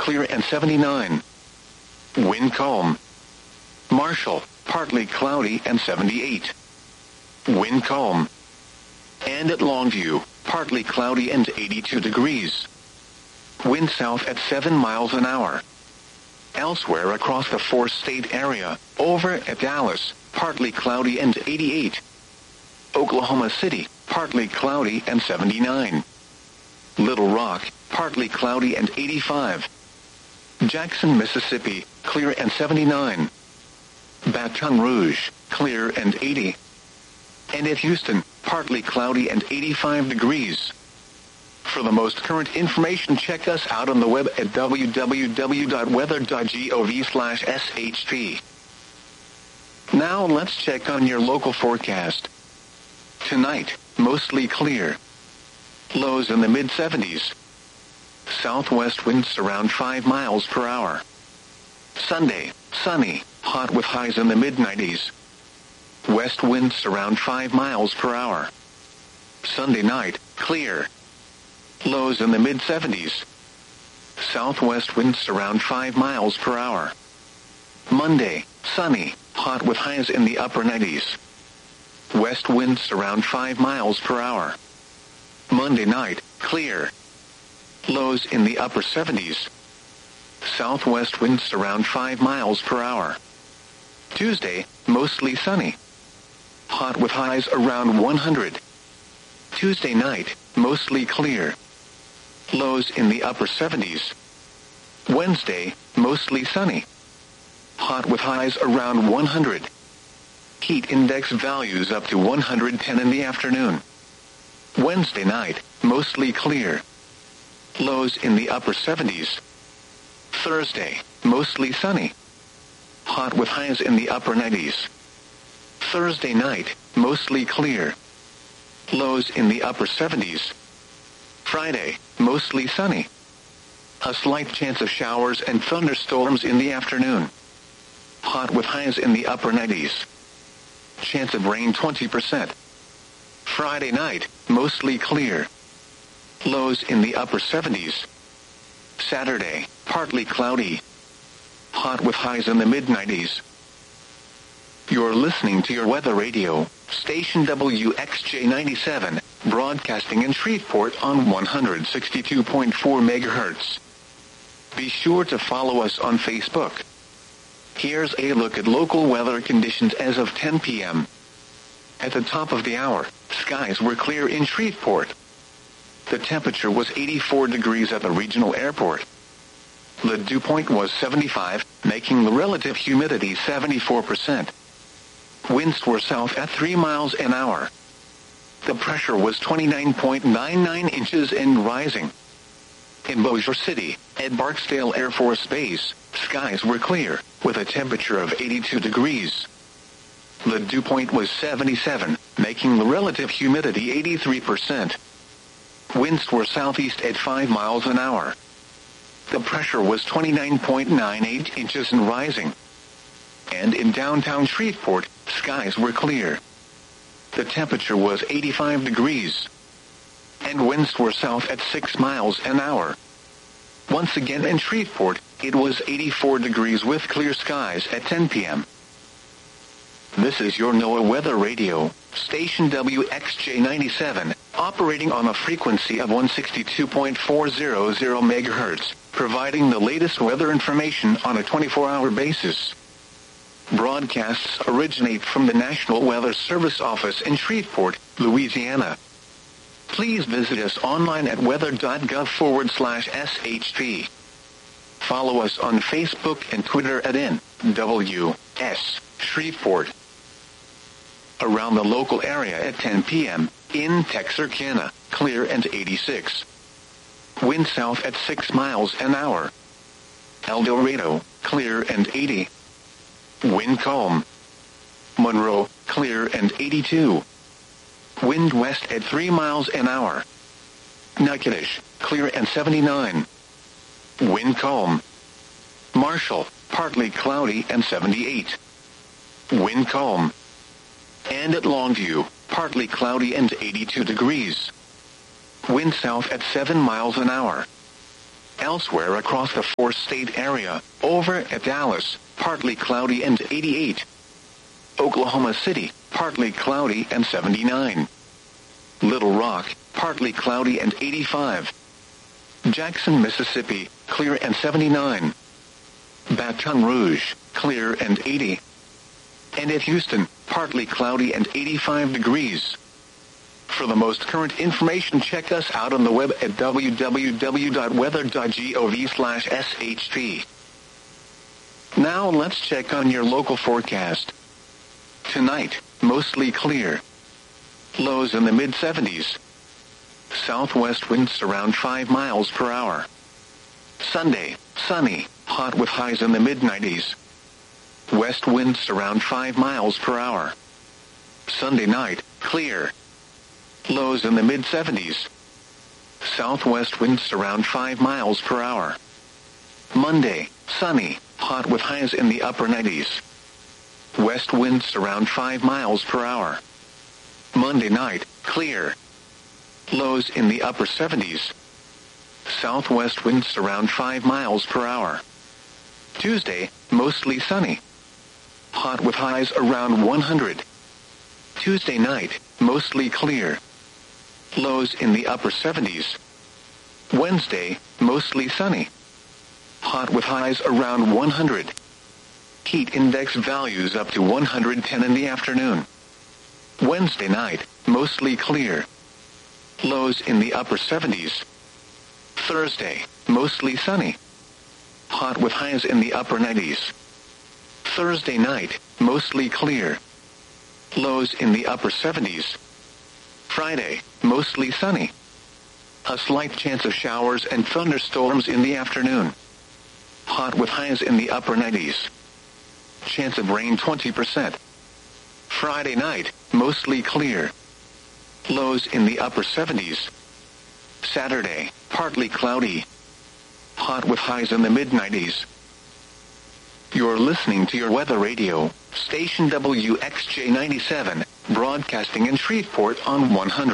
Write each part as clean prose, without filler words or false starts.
clear and 79. Wind calm. Marshall, partly cloudy and 78. Wind calm. And at Longview, partly cloudy and 82 degrees. Wind south at 7 miles an hour. Elsewhere across the four-state area, over at Dallas, partly cloudy and 88. Oklahoma City, partly cloudy and 79. Little Rock, partly cloudy and 85. Jackson, Mississippi, clear and 79. Baton Rouge, clear and 80. And at Houston, partly cloudy and 85 degrees. For the most current information, check us out on the web at www.weather.gov/SHP. Now let's check on your local forecast. Tonight, mostly clear. Lows in the mid-70s. Southwest winds around 5 miles per hour. Sunday, sunny, hot with highs in the mid-90s. West winds around 5 miles per hour. Sunday night, clear. Lows in the mid-70s. Southwest winds around 5 miles per hour. Monday, sunny, hot with highs in the upper 90s. West winds around 5 miles per hour. Monday night, clear. Lows in the upper 70s. Southwest winds around 5 miles per hour. Tuesday, mostly sunny. Hot with highs around 100. Tuesday night, mostly clear. Lows in the upper 70s. Wednesday, mostly sunny. Hot with highs around 100. Heat index values up to 110 in the afternoon. Wednesday night, mostly clear. Lows in the upper 70s. Thursday, mostly sunny. Hot with highs in the upper 90s. Thursday night, mostly clear. Lows in the upper 70s. Friday, mostly sunny. A slight chance of showers and thunderstorms in the afternoon. Hot with highs in the upper 90s. Chance of rain 20%. Friday night, mostly clear. Lows in the upper 70s. Saturday, partly cloudy. Hot with highs in the mid-90s. You're listening to your weather radio, station WXJ97, broadcasting in Shreveport on 162.4 megahertz. Be sure to follow us on Facebook. Here's a look at local weather conditions as of 10 p.m. At the top of the hour, skies were clear in Shreveport. The temperature was 84 degrees at the regional airport. The dew point was 75, making the relative humidity 74%. Winds were south at 3 miles an hour. The pressure was 29.99 inches and rising. In Bossier City, at Barksdale Air Force Base, skies were clear, with a temperature of 82 degrees. The dew point was 77, making the relative humidity 83%. Winds were southeast at 5 miles an hour. The pressure was 29.98 inches and rising. And in downtown Shreveport, skies were clear. The temperature was 85 degrees. And winds were south at 6 miles an hour. Once again in Shreveport, it was 84 degrees with clear skies at 10 p.m. This is your NOAA Weather Radio, station WXJ97, operating on a frequency of 162.400 megahertz, providing the latest weather information on a 24-hour basis. Broadcasts originate from the National Weather Service office in Shreveport, Louisiana. Please visit us online at weather.gov/SHP. Follow us on Facebook and Twitter at NWS Shreveport. Around the local area at 10 p.m., in Texarkana, clear and 86. Wind south at 6 miles an hour. El Dorado, clear and 80. Wind calm. Monroe, clear and 82. Wind west at 3 miles an hour. Natchitoches, clear and 79. Wind calm. Marshall, partly cloudy and 78. Wind calm. And at Longview, partly cloudy and 82 degrees. Wind south at 7 miles an hour. Elsewhere across the four-state area, over at Dallas, partly cloudy and 88. Oklahoma City, partly cloudy and 79. Little Rock, partly cloudy and 85. Jackson, Mississippi, clear and 79. Baton Rouge, clear and 80. And at Houston, partly cloudy and 85 degrees. For the most current information, check us out on the web at www.weather.gov/shp. Now let's check on your local forecast. Tonight, mostly clear. Lows in the mid-70s. Southwest winds around 5 miles per hour. Sunday, sunny, hot with highs in the mid-90s. West winds around 5 miles per hour. Sunday night, clear. Lows in the mid-70s. Southwest winds around 5 miles per hour. Monday, sunny, hot with highs in the upper 90s. West winds around 5 miles per hour. Monday night, clear. Lows in the upper 70s. Southwest winds around 5 miles per hour. Tuesday, mostly sunny. Hot with highs around 100. Tuesday night, mostly clear. Lows in the upper 70s. Wednesday, mostly sunny. Hot with highs around 100. Heat index values up to 110 in the afternoon. Wednesday night, mostly clear. Lows in the upper 70s. Thursday, mostly sunny. Hot with highs in the upper 90s. Thursday night, mostly clear. Lows in the upper 70s. Friday, mostly sunny. A slight chance of showers and thunderstorms in the afternoon. Hot with highs in the upper 90s. Chance of rain 20%. Friday night, mostly clear. Lows in the upper 70s. Saturday, partly cloudy. Hot with highs in the mid-90s. You're listening to your weather radio, station WXJ97, broadcasting in Shreveport on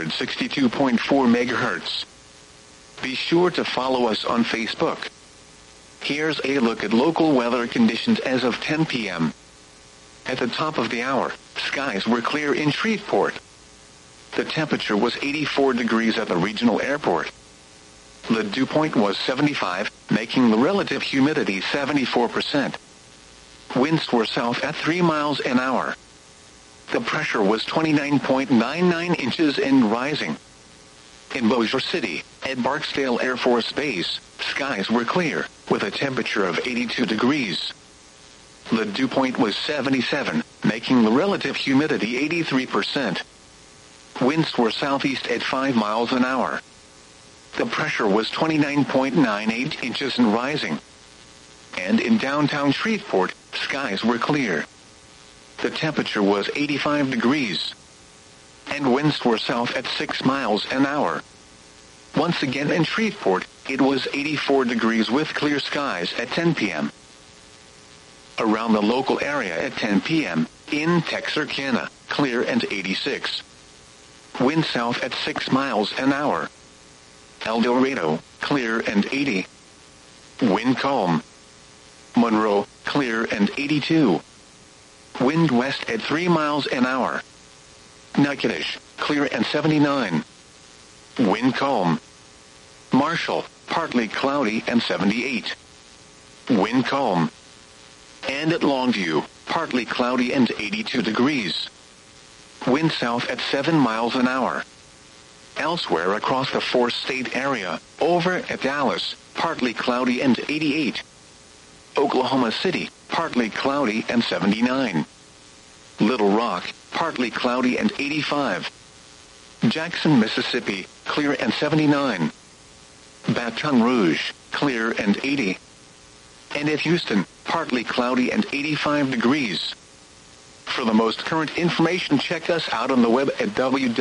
162.4 megahertz. Be sure to follow us on Facebook. Here's a look at local weather conditions as of 10 p.m. At the top of the hour, skies were clear in Shreveport. The temperature was 84 degrees at the regional airport. The dew point was 75, making the relative humidity 74%. Winds were south at 3 miles an hour. The pressure was 29.99 inches and rising. In Bossier City, at Barksdale Air Force Base, skies were clear, with a temperature of 82 degrees. The dew point was 77, making the relative humidity 83%. Winds were southeast at 5 miles an hour. The pressure was 29.98 inches and rising. And in downtown Shreveport, skies were clear. The temperature was 85 degrees. And winds were south at 6 miles an hour. Once again in Shreveport, it was 84 degrees with clear skies at 10 p.m. Around the local area at 10 p.m., in Texarkana, clear and 86. Wind south at 6 miles an hour. El Dorado, clear and 80. Wind calm. Monroe, clear and 82. Wind west at 3 miles an hour. Natchitoches, clear and 79. Wind calm. Marshall, partly cloudy and 78. Wind calm. And at Longview, partly cloudy and 82 degrees. Wind south at 7 miles an hour. Elsewhere across the four-state area, over at Dallas, partly cloudy and 88. Oklahoma City, partly cloudy and 79. Little Rock, partly cloudy and 85. Jackson, Mississippi, clear and 79. Baton Rouge, clear and 80. And at Houston, partly cloudy and 85 degrees. For the most current information, check us out on the web at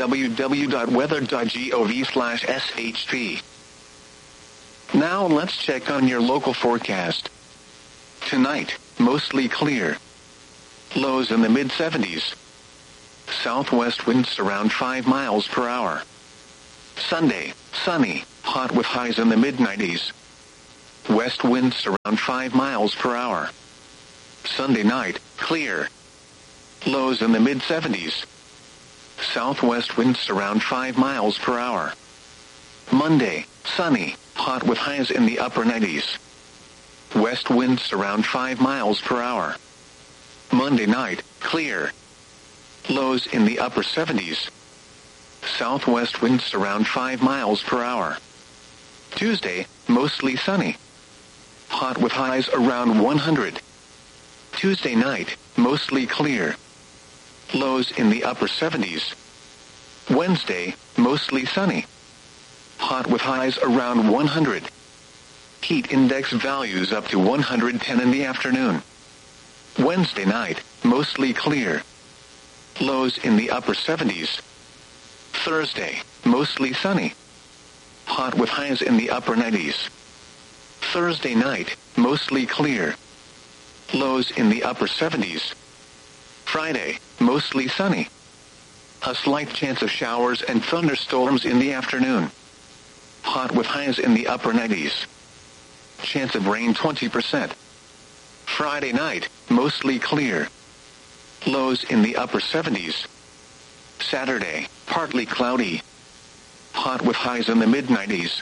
www.weather.gov/shp. Now let's check on your local forecast. Tonight, mostly clear. Lows in the mid-70s. Southwest winds around 5 miles per hour. Sunday, sunny, hot with highs in the mid-90s. West winds around 5 miles per hour. Sunday night, clear. Lows in the mid-70s. Southwest winds around 5 miles per hour. Monday, sunny, hot with highs in the upper 90s. West winds around 5 miles per hour. Monday night, clear. Lows in the upper 70s. Southwest winds around 5 miles per hour. Tuesday, mostly sunny. Hot with highs around 100. Tuesday night, mostly clear. Lows in the upper 70s. Wednesday, mostly sunny. Hot with highs around 100. Heat index values up to 110 in the afternoon. Wednesday night, mostly clear. Lows in the upper 70s. Thursday, mostly sunny. Hot with highs in the upper 90s. Thursday night, mostly clear. Lows in the upper 70s. Friday, mostly sunny. A slight chance of showers and thunderstorms in the afternoon. Hot with highs in the upper 90s. Chance of rain 20%. Friday night, mostly clear. Lows in the upper 70s. Saturday, partly cloudy. Hot with highs in the mid-90s.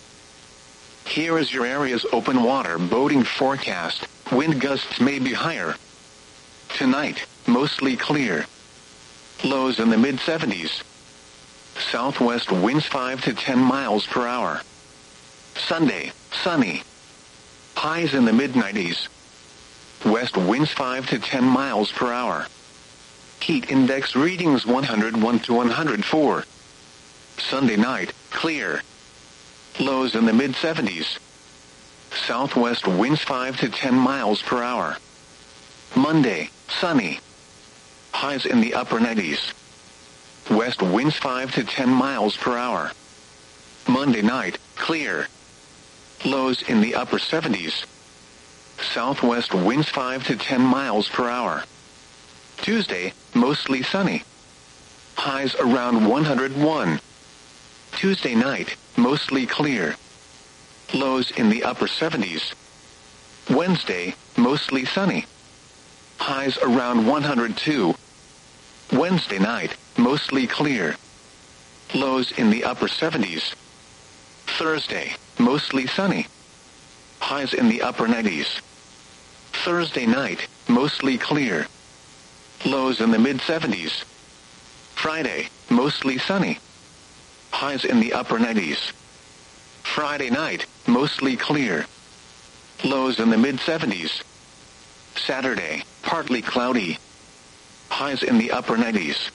Here is your area's open water boating forecast. Wind gusts may be higher. Tonight, mostly clear. Lows in the mid-70s. Southwest winds 5 to 10 miles per hour. Sunday, sunny. Highs in the mid-90s. West winds 5 to 10 miles per hour. Heat index readings 101 to 104. Sunday night, clear. Lows in the mid-70s. Southwest winds 5 to 10 miles per hour. Monday, sunny. Highs in the upper 90s. West winds 5 to 10 miles per hour. Monday night, clear. Lows in the upper 70s. Southwest winds 5 to 10 miles per hour. Tuesday, mostly sunny. Highs around 101. Tuesday night, mostly clear. Lows in the upper 70s. Wednesday, mostly sunny. Highs around 102. Wednesday night, mostly clear. Lows in the upper 70s. Thursday, mostly sunny. Highs in the upper 90s. Thursday night, mostly clear. Lows in the mid-70s. Friday, mostly sunny. Highs in the upper 90s. Friday night, mostly clear. Lows in the mid-70s. Saturday, partly cloudy. Highs in the upper 90s.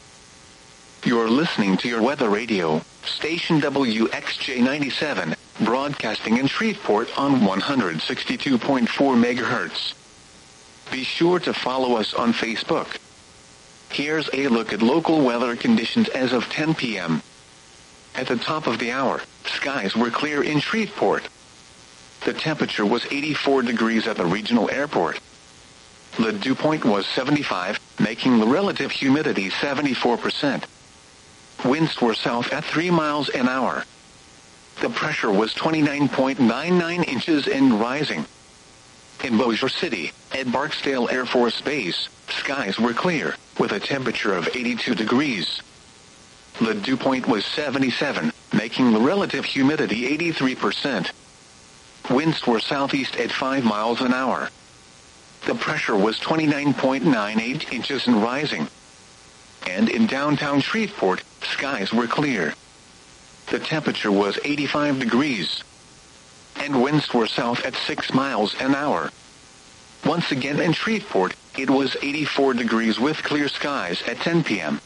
You're listening to your weather radio, station WXJ97, broadcasting in Shreveport on 162.4 MHz. Be sure to follow us on Facebook. Here's a look at local weather conditions as of 10 p.m. At the top of the hour, skies were clear in Shreveport. The temperature was 84 degrees at the regional airport. The dew point was 75, making the relative humidity 74%. Winds were south at 3 miles an hour. The pressure was 29.99 inches and rising. In Bossier City, at Barksdale Air Force Base, skies were clear, with a temperature of 82 degrees. The dew point was 77, making the relative humidity 83%. Winds were southeast at 5 miles an hour. The pressure was 29.98 inches and rising. And in downtown Shreveport, skies were clear. The temperature was 85 degrees. And winds were south at 6 miles an hour. Once again in Shreveport, it was 84 degrees with clear skies at 10 p.m.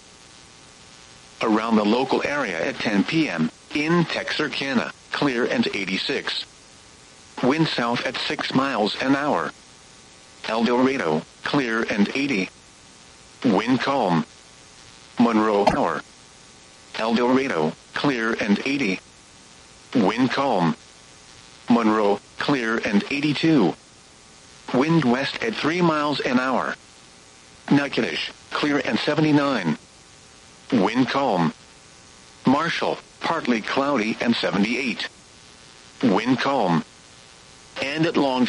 Around the local area at 10 p.m., in Texarkana, clear and 86. Wind south at 6 miles an hour. El Dorado, clear and 80. Wind calm. Monroe Power. El Dorado, clear and 80. Wind calm. Monroe, clear and 82. Wind west at 3 miles an hour. Natchitoches, clear and 79. Wind calm. Marshall, partly cloudy and 78. Wind calm. and at Long